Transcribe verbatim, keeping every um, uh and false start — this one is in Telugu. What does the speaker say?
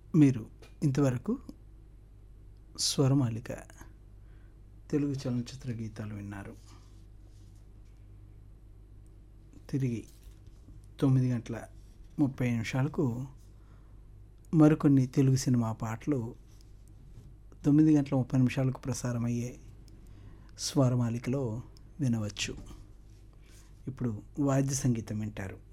మీరు ఇంతవరకు స్వరమాలిక తెలుగు చలనచిత్ర గీతాలు విన్నారు. తిరిగి తొమ్మిది గంటల ముప్పై నిమిషాలకు మరికొన్ని తెలుగు సినిమా పాటలు తొమ్మిది గంటల ముప్పై నిమిషాలకు ప్రసారమయ్యే స్వరమాలికలో వినవచ్చు. ఇప్పుడు వాద్య సంగీతం వింటారు.